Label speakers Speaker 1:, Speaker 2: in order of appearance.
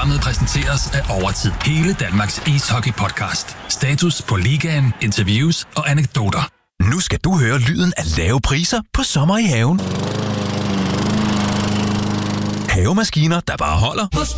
Speaker 1: Programmet præsenteres af Overtid. Hele Danmarks ishockey-podcast. Status på ligaen, interviews og anekdoter.
Speaker 2: Nu skal du høre lyden af lave priser på sommer i haven. Havemaskiner, der bare holder.